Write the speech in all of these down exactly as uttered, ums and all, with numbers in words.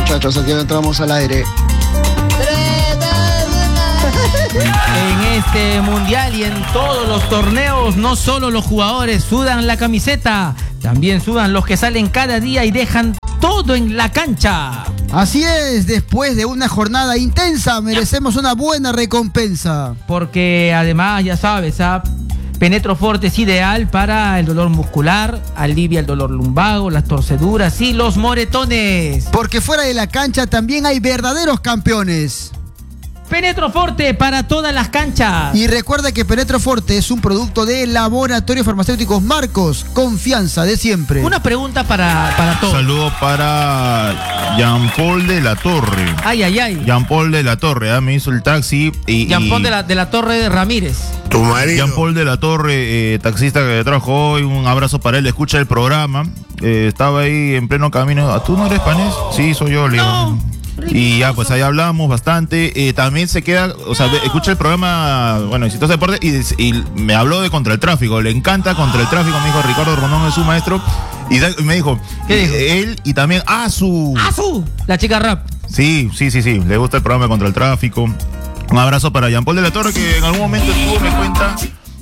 muchachos, aquí entramos al aire. En este mundial y en todos los torneos, no solo los jugadores sudan la camiseta, también sudan los que salen cada día y dejan todo en la cancha. Así es, después de una jornada intensa, merecemos una buena recompensa. Porque además, ya sabes, ¿ah? Penetro Forte es ideal para el dolor muscular, alivia el dolor lumbago, las torceduras y los moretones. Porque fuera de la cancha también hay verdaderos campeones. Penetro Forte para todas las canchas. Y recuerda que Penetro Forte es un producto de Laboratorios Farmacéuticos Marcos, confianza de siempre. Una pregunta para, para todos. Saludo para Jean Paul de la Torre. Ay, ay, ay. Jean Paul de la Torre, ¿eh? Me hizo el taxi. Y, Jean Paul y... de la, de la Torre de Ramírez. Tu marido. Jean Paul de la Torre, eh, taxista que trajo hoy, un abrazo para él, escucha el programa. Eh, estaba ahí en pleno camino. ¿Tú no eres panés? Sí, soy yo, Leo. No. Y ya, pues ahí hablamos bastante. Eh, también se queda, o sea, escucha el programa, bueno, Exitoso Deporte, y, y me habló de Contra el Tráfico. Le encanta Contra el Tráfico, me dijo Ricardo Rondón, es su maestro. Y, da, y me dijo, ¿qué dijo? Él y también Azu. Azu, la chica rap. Sí, sí, sí, sí. Le gusta el programa de Contra el Tráfico. Un abrazo para Jean Paul de la Torre, que en algún momento estuvo, me cuenta,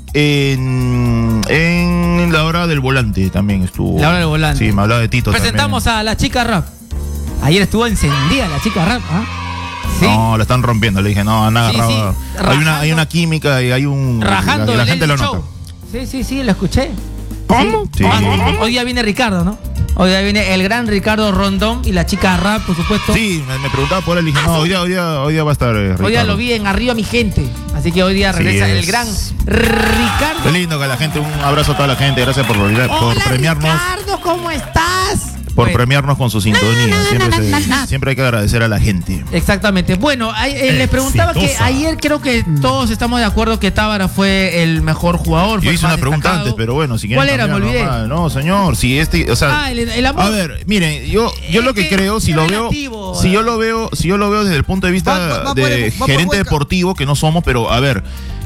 en, en la hora del volante también estuvo. La hora del volante. Sí, me hablaba de Tito. Presentamos también a la chica rap. Ayer estuvo encendida la chica rap, ¿ah? ¿Sí? No, la están rompiendo. Le dije, no, han agarrado. Sí, sí. Hay, una, hay una química y hay un. Rajando la, la gente lo show. nota. Sí, sí, sí, lo escuché. ¿Cómo? Sí. Ah, hoy día viene Ricardo, ¿no? Hoy día viene el gran Ricardo Rondón y la chica rap, por supuesto. Sí, me, me preguntaba por él. Le dije, no, hoy día, hoy día, hoy día va a estar. Eh, hoy día lo vi en Arriba Mi Gente. Así que hoy día regresa sí, el gran Ricardo. Qué lindo que la gente, un abrazo a toda la gente. Gracias por, por Hola, premiarnos. Ricardo, ¿cómo estás? Por bueno. premiarnos con su sintonía. Siempre, se, siempre hay que agradecer a la gente. Exactamente. Bueno, hay, eh, les preguntaba que ayer creo que todos estamos de acuerdo que Tábara fue el mejor jugador. Yo fue hice una pregunta destacado. antes, pero bueno, si quieren. ¿Cuál era? Me olvidé. Normal. No, señor, si este, o sea, ah, el, el amor. A ver, miren, yo, yo lo que, que creo, si lo relativo, veo, si yo lo veo, si yo lo veo desde el punto de vista va, va, de va, gerente deportivo, que no somos, pero a ver.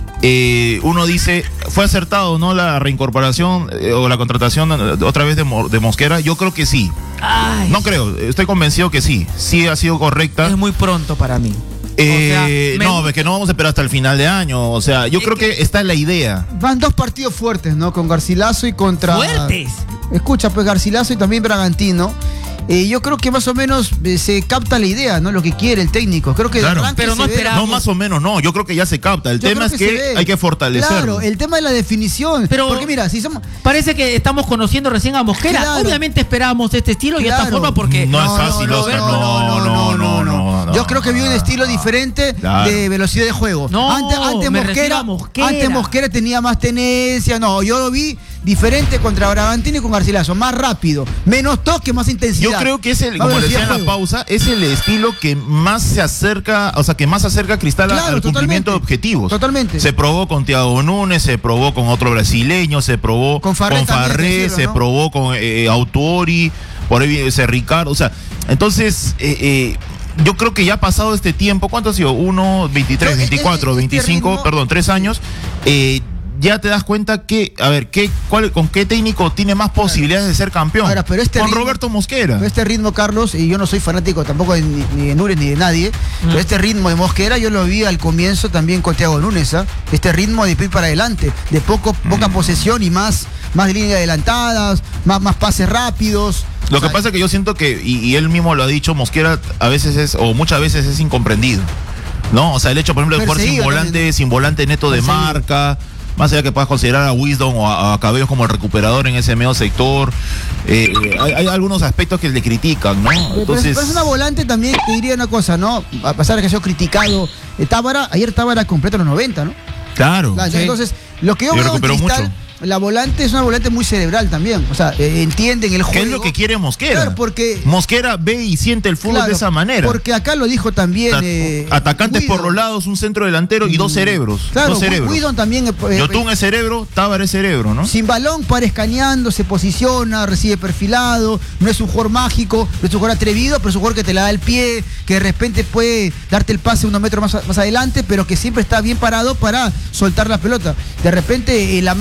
Eh, uno dice, fue acertado, ¿no? La reincorporación eh, o la contratación eh, otra vez de, de Mosquera. Yo creo que sí. Ay, no creo, estoy convencido que sí. Sí ha sido correcta. Es muy pronto para mí. Eh, o sea, me... No, es que no vamos a esperar hasta el final de año. O sea, yo es creo que... que está en la idea. Van dos partidos fuertes, ¿no? Con Garcilaso y contra. ¡Fuertes! Escucha, pues Garcilaso y también Bragantino. Eh, yo creo que más o menos eh, se capta la idea, ¿no? Lo que quiere el técnico. Creo que claro, pero no esperamos. No, más o menos, no. Yo creo que ya se capta. El yo tema es que, que hay que fortalecerlo. Claro, el tema de la definición. Pero porque mira, si somos. Parece que estamos conociendo recién a Mosquera. Claro. Obviamente esperábamos este estilo claro. y esta forma porque. No, no es fácil, no, Oscar. No, no, no, no, no, no. Yo creo que vio un estilo diferente claro. de velocidad de juego. No, antes, antes Mosquera, Mosquera. Antes Mosquera tenía más tenencia. No, yo lo vi diferente contra Bragantino y con Garcilaso. Más rápido, menos toque, más intensidad. Yo creo que es el. Como decía en la pausa, es el estilo que más se acerca, o sea, que más acerca a Cristal claro, al cumplimiento de objetivos. Totalmente. Se probó con Thiago Núñez, se probó con otro brasileño, se probó con Farré, con Farré decirlo, se ¿no? probó con eh, Autori, por ahí ese Ricardo, o sea, entonces eh, eh, yo creo que ya ha pasado este tiempo, ¿cuánto ha sido? uno, veintitrés, veinticuatro, veinticinco, ritmo, perdón, tres años, eh, ya te das cuenta que, a ver, ¿qué, cuál, ¿con qué técnico tiene más posibilidades de ser campeón? Ahora, pero este con ritmo, Roberto Mosquera. Pero este ritmo, Carlos, y yo no soy fanático tampoco de, ni de Núñez ni de nadie, mm. pero este ritmo de Mosquera yo lo vi al comienzo también con Thiago Núñez, ¿eh? Este ritmo de ir para adelante, de poco, poca mm. posesión y más, más de líneas adelantadas, más, más pases rápidos. Lo o sea, que pasa es que yo siento que, y, y él mismo lo ha dicho, Mosquera a veces es, o muchas veces es incomprendido, ¿no? O sea, el hecho, por ejemplo, de jugar sin volante, también. sin volante neto de perseguido. marca, más allá que puedas considerar a Wisdom o a, a Cabello como el recuperador en ese medio sector, eh, hay, hay algunos aspectos que le critican, ¿no? Entonces, pero es una volante también, te diría una cosa, ¿no? A pesar de que ha sido criticado, eh, Tábara, ayer Tábara completa los noventa, ¿no? Claro. claro sí. Entonces, lo que yo, yo veo en Cristal, mucho. La volante es una volante muy cerebral también. O sea, eh, entienden el juego. ¿Qué es lo que quiere Mosquera? Claro, porque Mosquera ve y siente el fútbol claro, de esa manera. Porque acá lo dijo también. Ta eh, atacantes Guido. por los lados, un centro delantero y dos cerebros. Claro, dos cerebros. Guido también. Eh, Yotun es cerebro, Tábara es cerebro, ¿no? Sin balón, para escaneando, se posiciona, recibe perfilado. No es un jugador mágico, no es un jugador atrevido, pero es un jugador que te la da el pie, que de repente puede darte el pase unos metros más, más adelante, pero que siempre está bien parado para soltar la pelota. De repente, eh, la marca.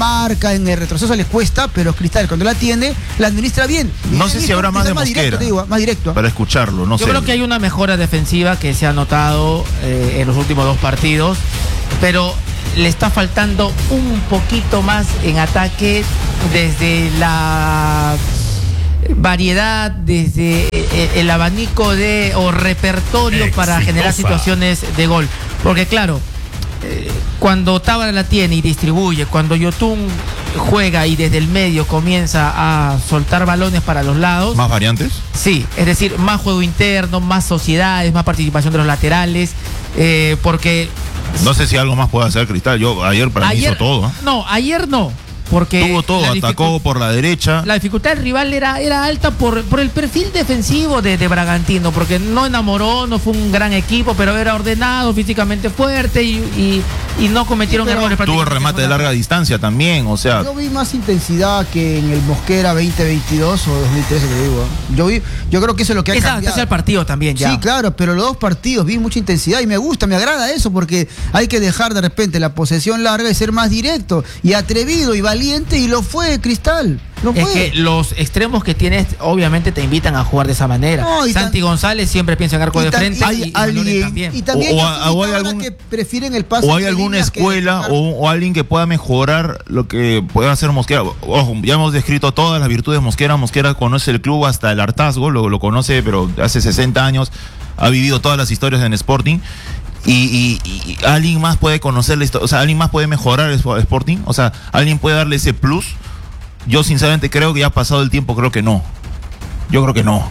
marca en el retroceso les cuesta, pero Cristal cuando la tiene, la administra bien. Y no sé si habrá más de más Mosquera. Directo, te digo, más directo. Para escucharlo, no Yo sé. creo que hay una mejora defensiva que se ha notado eh, en los últimos dos partidos, pero le está faltando un poquito más en ataque desde la variedad, desde el abanico de o repertorio Exitosa. Para generar situaciones de gol. Porque claro, eh, cuando Tábara la tiene y distribuye, cuando Yotun juega y desde el medio comienza a soltar balones para los lados. ¿Más variantes? Sí, es decir, más juego interno, más sociedades, más participación de los laterales, eh, porque... No sé si algo más puede hacer Cristal. Yo ayer para ayer, mí hizo todo. ¿eh? No, ayer no. Porque tuvo todo, atacó por la derecha. La dificultad del rival era, era alta por, por el perfil defensivo de, de Bragantino, porque no enamoró, no fue un gran equipo, pero era ordenado, físicamente fuerte y, y, y no cometieron sí, errores. Tuvo el remate de larga distancia también, o sea. Yo vi más intensidad que en el Mosquera veinte veintidós o dos mil trece, te digo. Yo vi, yo creo que eso es lo que ha Esa, cambiado. Ese es el partido también, ya. Sí, claro, pero los dos partidos vi mucha intensidad y me gusta, me agrada eso, porque hay que dejar de repente la posesión larga y ser más directo y atrevido y valiente, y lo fue Cristal. Lo fue. Es que los extremos que tienes obviamente te invitan a jugar de esa manera. No, Santi tan, González siempre piensa en arco de frente hay y, alguien, y también. Y también o, o, o hay algún, que prefieren el paso. O hay alguna escuela que... o, o alguien que pueda mejorar lo que pueda hacer Mosquera. Ojo, ya hemos descrito todas las virtudes de Mosquera. Mosquera conoce el club hasta el hartazgo, lo, lo conoce, pero hace sesenta años ha vivido todas las historias en Sporting. Y, y, y alguien más puede conocer la historia, o sea, alguien más puede mejorar el Sporting, o sea, alguien puede darle ese plus. Yo sinceramente creo que ya ha pasado el tiempo, creo que no. Yo creo que no.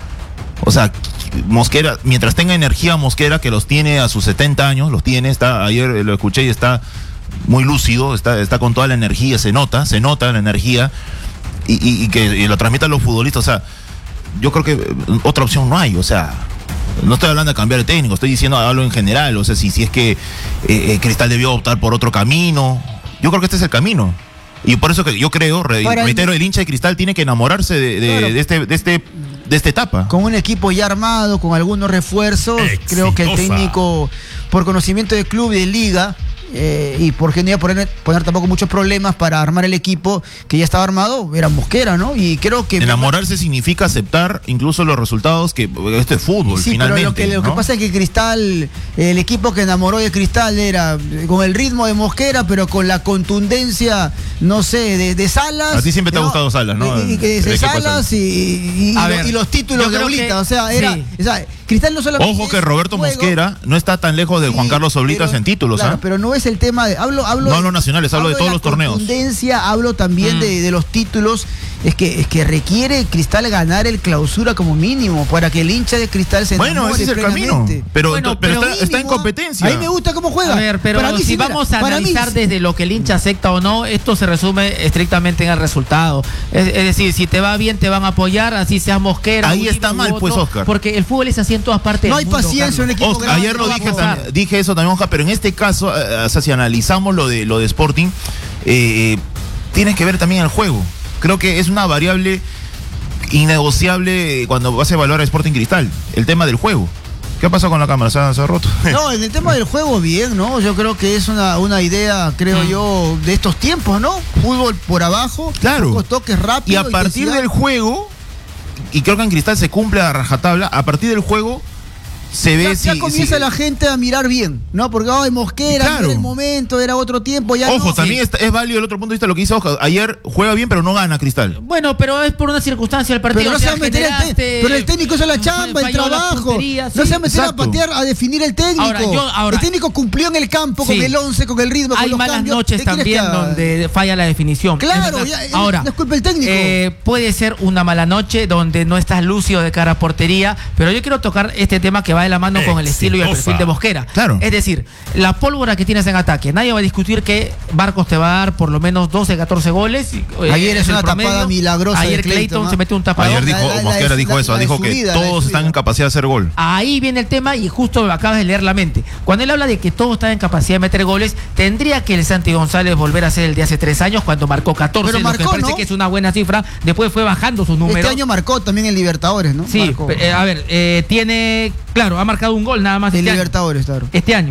O sea, Mosquera, mientras tenga energía Mosquera, que los tiene a sus setenta años, los tiene, está, ayer lo escuché y está muy lúcido, está, está con toda la energía, se nota, se nota la energía, y, y, y que y lo transmita a los futbolistas, o sea, yo creo que otra opción no hay, o sea, no estoy hablando de cambiar de técnico, estoy diciendo, hablo en general, o sea, si, si es que eh, Cristal debió optar por otro camino, yo creo que este es el camino. Y por eso que yo creo, re, reitero, el hincha de Cristal tiene que enamorarse de, de, claro. de, este, de, este, de esta etapa. Con un equipo ya armado, con algunos refuerzos, Exitosa. Creo que el técnico, por conocimiento del club y de liga, eh, y porque no iba a poner, poner tampoco muchos problemas para armar el equipo que ya estaba armado, era Mosquera, ¿no? Y creo que... Enamorarse significa aceptar incluso los resultados, que este es fútbol, sí, finalmente. Pero lo que, ¿no? lo que pasa es que Cristal, el equipo que enamoró de Cristal era con el ritmo de Mosquera, pero con la contundencia, no sé, de, de Salas. A ti siempre te no, ha gustado Salas, ¿no? De, de, de, de Salas y, y, y, ver, y los títulos de Oblita, que, o sea, era... Sí. O sea, Cristal no solamente Ojo que Roberto juego, Mosquera no está tan lejos de sí, Juan Carlos Oblitas pero, en títulos, claro, ¿eh? pero no es el tema de... Hablo, hablo no hablo nacionales, hablo, hablo de todos de los torneos. Contundencia, hablo también mm. de, de los títulos. Es que, es que requiere Cristal ganar el clausura como mínimo para que el hincha de Cristal se Bueno, ese es el camino. Pero, bueno, pero, pero está, está en competencia. A mí me gusta cómo juega. A ver, pero para mí, si sí, vamos mira, a analizar mí, desde lo que el hincha acepta o no, esto se resume estrictamente en el resultado. Es, es decir, si te va bien, te van a apoyar, así sea Mosquera. Ahí está mal, voto, pues, Oscar. Porque el fútbol es así en todas partes. No del hay mundo, paciencia en un equipo Oscar, grande. Ayer lo dije, también, dije eso también, Oscar, pero en este caso, o sea, si analizamos lo de, lo de Sporting, eh, tiene que ver también el juego. Creo que es una variable innegociable cuando vas a evaluar a Sporting Cristal, el tema del juego. ¿Qué ha pasado con la cámara? ¿Se ha, se ha roto? No, en el tema del juego bien, ¿no? Yo creo que es una, una idea, creo mm. yo, de estos tiempos, ¿no? Fútbol por abajo, claro. pocos toques rápidos. Y a partir del juego, y creo que en Cristal se cumple a rajatabla, a partir del juego se ve ya, si... Ya comienza si, la gente a mirar bien, ¿no? Porque, ay, Mosquera, claro. era el momento, era otro tiempo, ya Ojo, no. también sí. es, es válido el otro punto de vista lo que dice Oscar. Ayer juega bien, pero no gana Cristal. Bueno, pero es por una circunstancia el partido. Pero no se va a meter el te pero el técnico es la chamba, el trabajo. Puntería, sí. No se va a meter Exacto. a patear, a definir el técnico. Ahora, yo, ahora, el técnico cumplió en el campo sí. con el once, con el ritmo, Hay con los malas cambios. noches también donde falla la definición. Claro, ya, ahora, no es culpa del técnico. Eh, puede ser una mala noche donde no estás lúcido de cara a portería, pero yo quiero tocar este tema que va de la mano con el estilo y el perfil de Mosquera. Claro. Es decir, la pólvora que tienes en ataque. Nadie va a discutir que Barcos te va a dar por lo menos doce, catorce goles. Ayer es, es una promedio. tapada milagrosa. Ayer de Clayton, Clayton ¿no? se metió un tapador. Ayer dijo, la, la, Mosquera la, dijo la, eso, dijo que vida, todos están en capacidad de hacer gol. Ahí viene el tema y justo acabas de leer la mente. Cuando él habla de que todos están en capacidad de meter goles, tendría que el Santi González volver a ser el de hace tres años cuando marcó catorce, Pero marcó, lo que parece ¿no? que es una buena cifra. Después fue bajando sus números. Este año marcó también en Libertadores, ¿no? Sí, marcó. Eh, a ver, eh, tiene, claro, ha marcado un gol nada más. En este Libertadores, año. claro. Este año.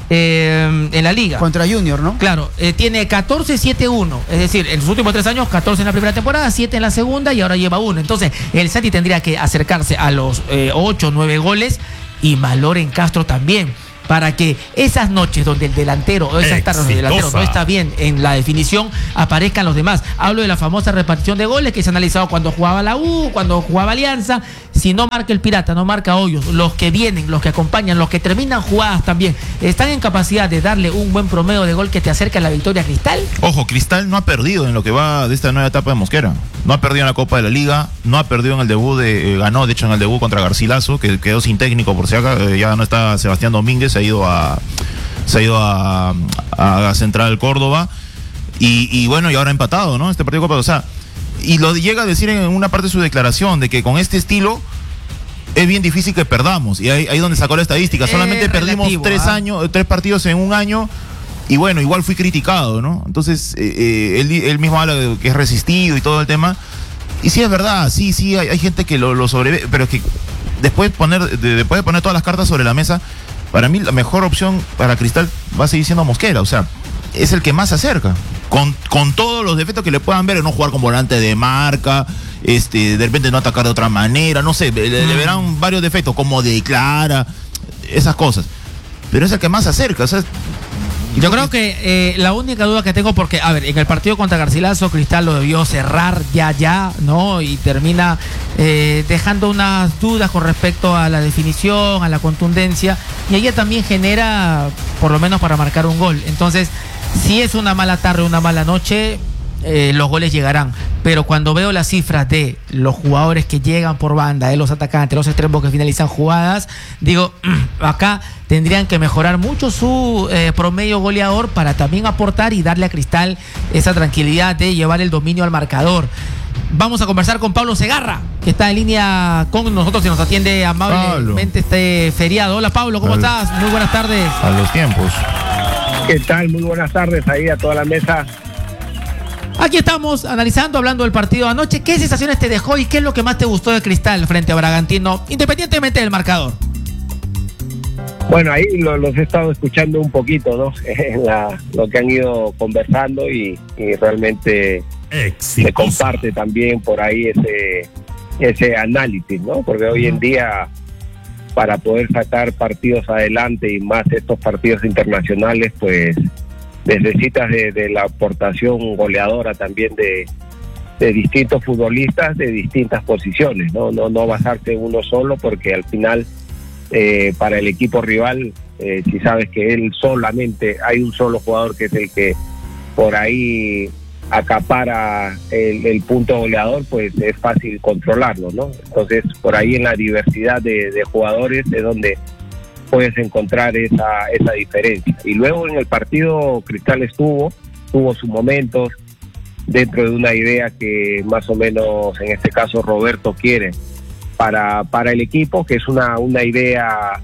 eh, en la liga. Contra Junior, ¿no? Claro, eh, tiene catorce, siete, uno. Es decir, en sus últimos tres años, catorce en la primera temporada, siete en la segunda y ahora lleva uno. Entonces, el Santi tendría que acercarse a los eh, ocho, nueve goles y Maloren Castro también, para que esas noches donde el delantero o esas tardes donde el delantero no está bien en la definición, aparezcan los demás. Hablo de la famosa repartición de goles que se ha analizado cuando jugaba la U, cuando jugaba Alianza. Si no marca el Pirata, no marca Hoyos, los que vienen, los que acompañan, los que terminan jugadas también, ¿están en capacidad de darle un buen promedio de gol que te acerque a la victoria a Cristal? Ojo, Cristal no ha perdido en lo que va de esta nueva etapa de Mosquera. No ha perdido en la Copa de la Liga, no ha perdido en el debut, de, eh, ganó de hecho en el debut contra Garcilaso, que quedó sin técnico por si acá, eh, ya no está Sebastián Domínguez, se ha ido a se ha ido a, a, a Central Córdoba y, y bueno, y ahora ha empatado, ¿no? Este partido de Copa, o sea, y lo llega a decir en una parte de su declaración de que con este estilo es bien difícil que perdamos, y ahí, ahí donde sacó la estadística, solamente eh, perdimos relativo, tres ¿ah? años, tres partidos en un año. Y bueno, igual fui criticado, ¿no? Entonces, eh, eh, él, él mismo habla de que es resistido y todo el tema. Y sí, es verdad, sí, sí, hay, hay gente que lo, lo sobrevive, pero es que después, poner, de, después de poner todas las cartas sobre la mesa, para mí la mejor opción para Cristal va a seguir siendo Mosquera, o sea, es el que más se acerca. Con, con todos los defectos que le puedan ver, no jugar con volante de marca, este, de repente no atacar de otra manera, no sé, le, le verán varios defectos, como declara, esas cosas. Pero es el que más se acerca, o sea. Yo creo que eh, la única duda que tengo, porque, a ver, en el partido contra Garcilaso, Cristal lo debió cerrar ya, ya, ¿no? Y termina eh, dejando unas dudas con respecto a la definición, a la contundencia, y ella también genera, por lo menos para marcar un gol. Entonces, si es una mala tarde, una mala noche, eh, los goles llegarán. Pero cuando veo las cifras de los jugadores que llegan por banda, de los atacantes, los extremos que finalizan jugadas, digo, acá tendrían que mejorar mucho su eh, promedio goleador para también aportar y darle a Cristal esa tranquilidad de llevar el dominio al marcador. Vamos a conversar con Pablo Segarra, que está en línea con nosotros y nos atiende amablemente este feriado. Hola Pablo, ¿cómo Al, estás? Muy buenas tardes. A los tiempos. ¿Qué tal? Muy buenas tardes ahí a toda la mesa. Aquí estamos analizando, hablando del partido de anoche. ¿Qué sensaciones te dejó y qué es lo que más te gustó de Cristal frente a Bragantino, independientemente del marcador? Bueno, ahí lo, los he estado escuchando un poquito, ¿no? La, lo que han ido conversando y, y realmente Exitosa. Se comparte también por ahí ese, ese análisis, ¿no? Porque hoy en día, para poder sacar partidos adelante y más estos partidos internacionales, pues necesitas de, de la aportación goleadora también de, de distintos futbolistas de distintas posiciones, no no no basarte en uno solo, porque al final eh, para el equipo rival, eh, si sabes que él solamente hay un solo jugador que es el que por ahí acapara el, el punto goleador, pues es fácil controlarlo, ¿no? Entonces por ahí en la diversidad de, de jugadores es donde puedes encontrar esa, esa diferencia. Y luego en el partido Cristal estuvo, tuvo sus momentos dentro de una idea que más o menos en este caso Roberto quiere para, para el equipo, que es una, una idea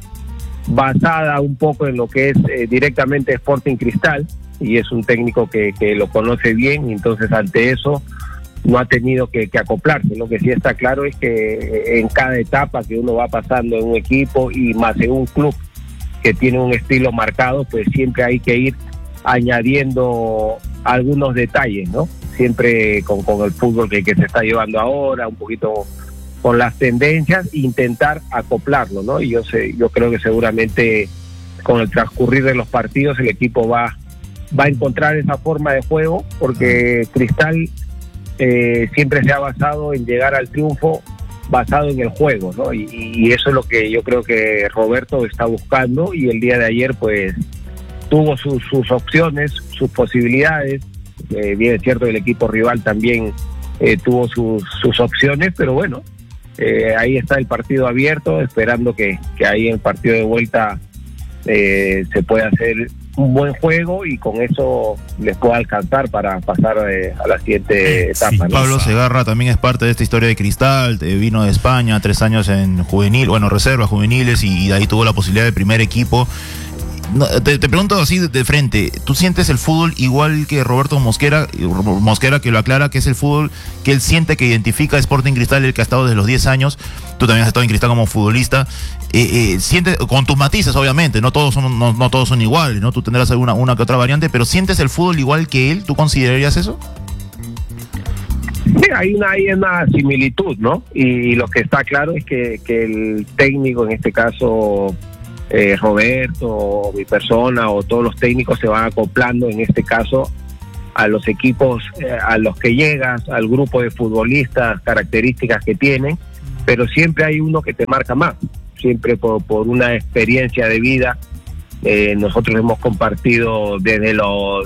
basada un poco en lo que es eh, directamente Sporting Cristal, y es un técnico que, que lo conoce bien, y entonces ante eso no ha tenido que, que acoplarse. Lo que sí está claro es que en cada etapa que uno va pasando en un equipo y más en un club que tiene un estilo marcado, pues siempre hay que ir añadiendo algunos detalles, ¿no? Siempre con, con el fútbol que, que se está llevando ahora, un poquito con las tendencias, intentar acoplarlo, ¿no? Y yo sé, yo creo que seguramente con el transcurrir de los partidos el equipo va, va a encontrar esa forma de juego, porque Cristal Eh, siempre se ha basado en llegar al triunfo basado en el juego, ¿no? Y, y eso es lo que yo creo que Roberto está buscando, y el día de ayer pues tuvo sus, sus opciones, sus posibilidades. Eh, bien es cierto, el equipo rival también eh, tuvo sus, sus opciones, pero bueno, eh, ahí está el partido abierto, esperando que, que ahí en el partido de vuelta eh, se pueda hacer un buen juego y con eso les pueda alcanzar para pasar eh, a la siguiente etapa, ¿no? Pablo Segarra también es parte de esta historia de Cristal, eh, vino de España, tres años en juvenil, bueno, reservas juveniles, y, y de ahí tuvo la posibilidad de primer equipo. No, te, te pregunto así de, de frente, ¿tú sientes el fútbol igual que Roberto Mosquera? Mosquera que lo aclara, que es el fútbol que él siente, que identifica a Sporting Cristal, el que ha estado desde los diez años, tú también has estado en Cristal como futbolista. eh, eh, sientes, con tus matices obviamente, no todos son, no, no todos son iguales, ¿no? Tú tendrás alguna una que otra variante, pero ¿sientes el fútbol igual que él? ¿Tú considerarías eso? Sí, hay una, hay una similitud, ¿no? Y, y lo que está claro es que, que el técnico, en este caso eh, Roberto, o mi persona, o todos los técnicos se van acoplando, en este caso, a los equipos eh, a los que llegas, al grupo de futbolistas, características que tienen, pero siempre hay uno que te marca más, siempre por, por una experiencia de vida. Eh, nosotros hemos compartido desde los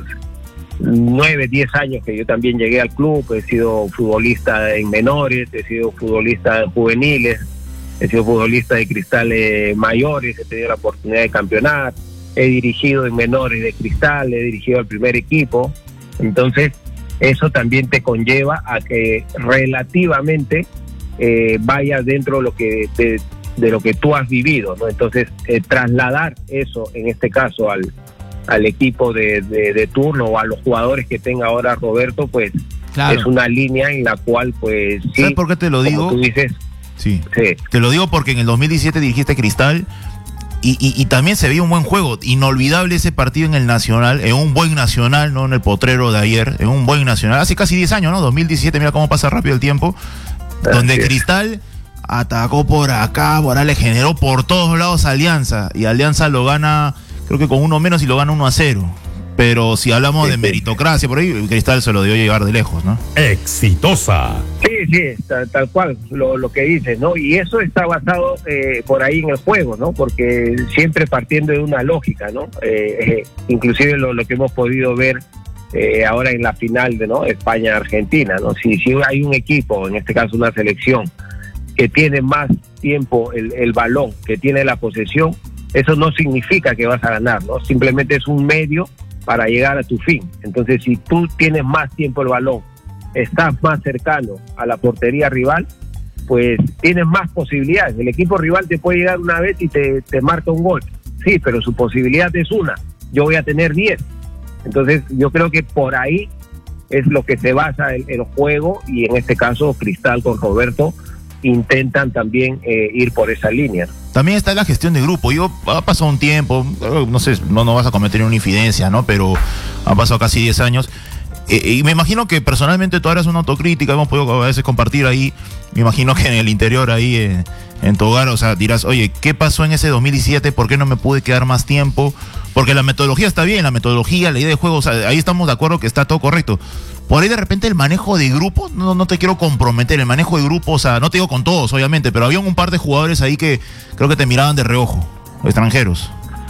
nueve, diez años que yo también llegué al club, he sido futbolista en menores, he sido futbolista en juveniles, he sido futbolista de Cristal eh, mayores, he tenido la oportunidad de campeonar, he dirigido en menores de Cristal, he dirigido al primer equipo, entonces eso también te conlleva a que relativamente eh, vayas dentro de lo que de, de lo que tú has vivido, ¿no? Entonces eh, trasladar eso, en este caso al al equipo de, de, de turno o a los jugadores que tenga ahora Roberto, pues claro, es una línea en la cual pues sí. ¿Sabes por qué te lo digo? Tú dices, sí. sí. Te lo digo porque en el dos mil diecisiete dirigiste Cristal y, y, y también se veía un buen juego. Inolvidable ese partido en el Nacional, en un buen Nacional, no en el potrero de ayer, en un buen Nacional, hace casi diez años, ¿no? dos mil diecisiete, mira cómo pasa rápido el tiempo, donde Cristal atacó por acá, por ahí le generó por todos lados Alianza, y Alianza lo gana, creo que con uno menos, y lo gana uno a cero. Pero si hablamos sí, de meritocracia, por ahí Cristal se lo debió llegar de lejos, ¿no? Exitosa. Sí, sí, tal, tal cual, lo, lo que dices, ¿no? Y eso está basado eh, por ahí en el juego, ¿no? Porque siempre partiendo de una lógica, ¿no? Eh, eh, inclusive lo, lo que hemos podido ver eh, ahora en la final de, ¿no? España-Argentina, ¿no? Si, si hay un equipo, en este caso una selección, que tiene más tiempo el, el balón, que tiene la posesión, eso no significa que vas a ganar, ¿no? Simplemente es un medio para llegar a tu fin. Entonces, si tú tienes más tiempo el balón, estás más cercano a la portería rival, pues tienes más posibilidades. El equipo rival te puede llegar una vez y te, te marca un gol. Sí, pero su posibilidad es una. Yo voy a tener diez. Entonces, yo creo que por ahí es lo que se basa el, el juego, y en este caso, Cristal con Roberto intentan también eh, ir por esa línea. También está la gestión de grupo. Yo, ha pasado un tiempo, no sé, no, no vas a cometer una infidencia, ¿no? Pero han pasado casi diez años. Eh, y me imagino que personalmente tú harás una autocrítica, hemos podido a veces compartir ahí, me imagino que en el interior ahí, eh, en tu hogar, o sea, dirás, oye, ¿qué pasó en ese dos mil diecisiete? ¿Por qué no me pude quedar más tiempo? Porque la metodología está bien, la metodología, la idea de juego, o sea, ahí estamos de acuerdo que está todo correcto. Por ahí de repente el manejo de grupo, no, no te quiero comprometer, el manejo de grupo, o sea, no te digo con todos, obviamente, pero había un par de jugadores ahí que creo que te miraban de reojo, extranjeros.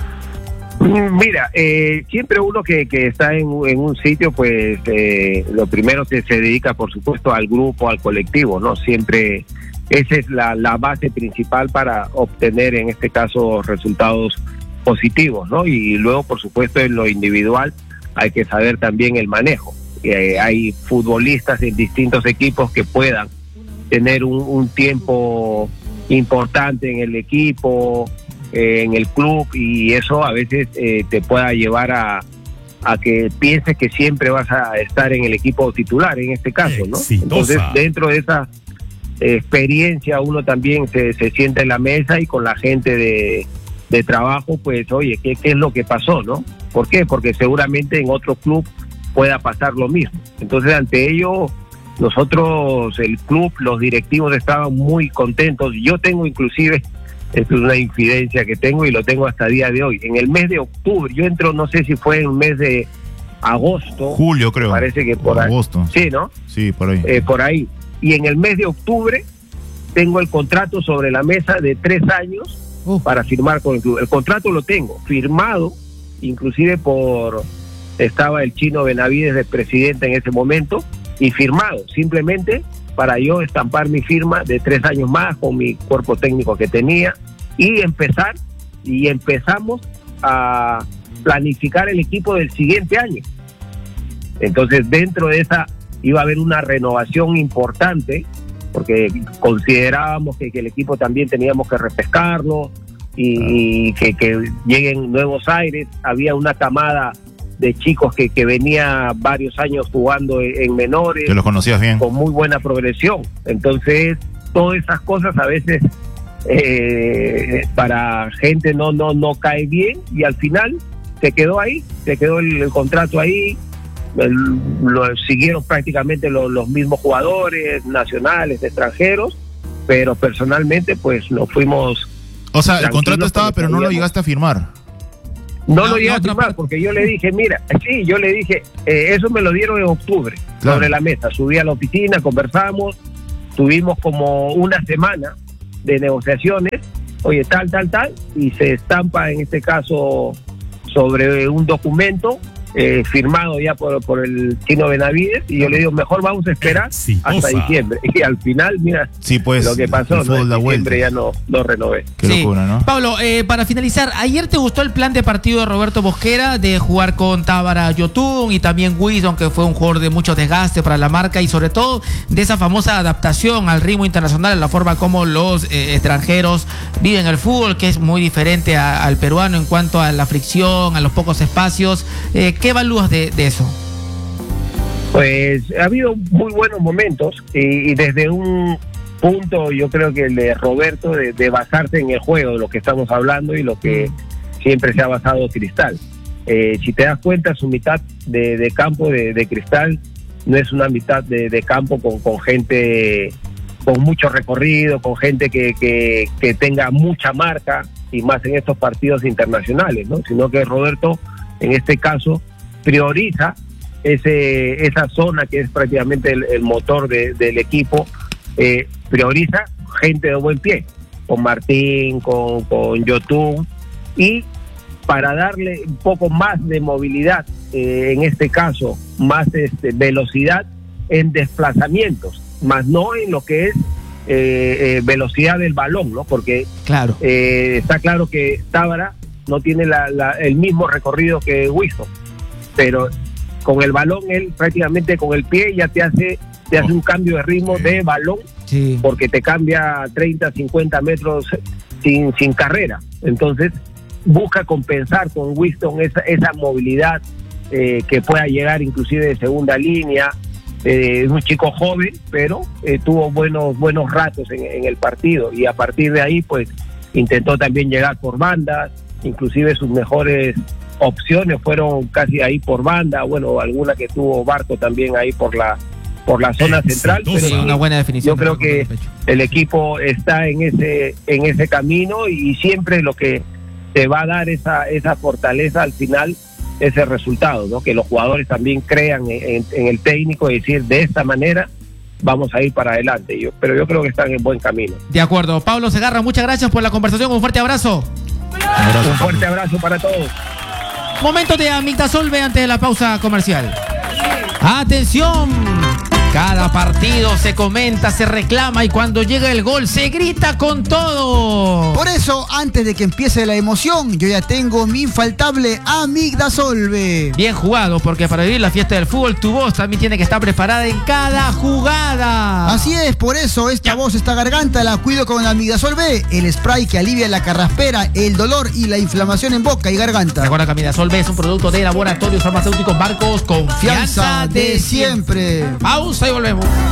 Mira, eh, siempre uno que, que está en, en un sitio, pues eh, lo primero que se dedica, por supuesto, al grupo, al colectivo, ¿no? Siempre esa es la, la base principal para obtener, en este caso, resultados positivos, ¿no? Y luego, por supuesto, en lo individual hay que saber también el manejo. Eh, hay futbolistas en distintos equipos que puedan tener un, un tiempo importante en el equipo, eh, en el club, y eso a veces eh, te pueda llevar a, a que pienses que siempre vas a estar en el equipo titular, en este caso, ¿no? Exitosa. Entonces, dentro de esa experiencia, uno también se, se sienta en la mesa y con la gente de, de trabajo, pues, oye, ¿qué, qué es lo que pasó, no? ¿Por qué? Porque seguramente en otro club pueda pasar lo mismo. Entonces, ante ello, nosotros, el club, los directivos estaban muy contentos. Yo tengo inclusive, esto es una infidencia que tengo y lo tengo hasta el día de hoy, en el mes de octubre, yo entro, no sé si fue en el mes de agosto. Julio, creo. Parece que por ahí. Agosto. Sí, ¿no? Sí, por ahí. Eh, por ahí. Y en el mes de octubre tengo el contrato sobre la mesa de tres años uh. para firmar con el club. El contrato lo tengo firmado, inclusive por... estaba el Chino Benavides de presidente en ese momento, y firmado, simplemente para yo estampar mi firma de tres años más con mi cuerpo técnico que tenía, y empezar, y empezamos a planificar el equipo del siguiente año. Entonces, dentro de esa iba a haber una renovación importante, porque considerábamos que, que el equipo también teníamos que refrescarlo, y, y que, que lleguen nuevos aires. Había una camada de chicos que, que venía varios años jugando en, en menores. Que los conocías bien. Con muy buena progresión. Entonces, todas esas cosas a veces eh, para gente no, no, no cae bien, y al final se quedó ahí, se quedó el, el contrato ahí, el, lo siguieron prácticamente los, los mismos jugadores, nacionales, extranjeros, pero personalmente pues nos fuimos. O sea, el contrato estaba, pero no lo llegaste a firmar. No, no lo llegué a firmar porque yo le dije, mira, sí, yo le dije, eh, eso me lo dieron en octubre, claro, sobre la mesa. Subí a la oficina, conversamos, tuvimos como una semana de negociaciones, oye, tal, tal, tal, y se estampa en este caso sobre un documento eh, firmado ya por, por el Chino Benavides, y yo le digo, mejor vamos a esperar Exitosa. hasta diciembre. Y al final, mira, sí, pues, lo que pasó, ¿no? En diciembre ya no, no renové. Qué sí. locura, ¿no? Pablo, eh, para finalizar, ¿ayer te gustó el plan de partido de Roberto Mosquera de jugar con Tábara Yotun y también Wilson, que fue un jugador de mucho desgaste para la marca, y sobre todo de esa famosa adaptación al ritmo internacional, a la forma como los eh, extranjeros viven el fútbol, que es muy diferente a, al peruano en cuanto a la fricción, a los pocos espacios? Eh, ¿Qué evalúas de, de eso? Pues ha habido muy buenos momentos, y, y desde un punto, yo creo que el de Roberto, de, de basarse en el juego, de lo que estamos hablando y lo que siempre se ha basado Cristal. Eh, si te das cuenta, su mitad de, de campo de, de Cristal no es una mitad de, de campo con, con gente con mucho recorrido, con gente que, que, que tenga mucha marca, y más en estos partidos internacionales, ¿no? Sino que Roberto, en este caso, prioriza ese esa zona que es prácticamente el, el motor de, del equipo, eh, prioriza gente de buen pie, con Martín, con, con Yotun, y para darle un poco más de movilidad, eh, en este caso, más este, velocidad en desplazamientos, más no en lo que es eh, eh, velocidad del balón, ¿no? Porque claro, eh, está claro que Tábara no tiene la, la, el mismo recorrido que Wilson, pero con el balón él prácticamente con el pie ya te hace te hace un cambio de ritmo de balón, sí, porque te cambia treinta, cincuenta metros sin, sin carrera. Entonces busca compensar con Wilson esa, esa movilidad, eh, que pueda llegar inclusive de segunda línea. Eh, es un chico joven, pero eh, tuvo buenos buenos ratos en, en el partido, y a partir de ahí pues intentó también llegar por bandas, inclusive sus mejores opciones fueron casi ahí por banda, bueno, alguna que tuvo Barco también ahí por la por la zona central, pero sí, una buena definición. Yo creo que el equipo está en ese en ese camino, y siempre lo que te va a dar esa esa fortaleza al final, ese resultado, ¿no? Que los jugadores también crean en, en el técnico, y decir, de esta manera vamos a ir para adelante. Yo, pero yo creo que están en buen camino. De acuerdo. Pablo Segarra, muchas gracias por la conversación. Un fuerte abrazo. Un, abrazo, un fuerte abrazo para todos. Momento de Amigdasolve antes de la pausa comercial. ¡Atención! Cada partido se comenta, se reclama, y cuando llega el gol se grita con todo. Por eso, antes de que empiece la emoción, yo ya tengo mi infaltable Amigdasolve. Bien jugado, porque para vivir la fiesta del fútbol, tu voz también tiene que estar preparada en cada jugada. Así es, por eso esta ya. voz, esta garganta, la cuido con Amigdasolve, el spray que alivia la carraspera, el dolor y la inflamación en boca y garganta. Recuerda que Amigdasolve es un producto de Laboratorios Farmacéuticos Barcos, confianza, confianza de, de siempre. siempre. Pausa y volvemos.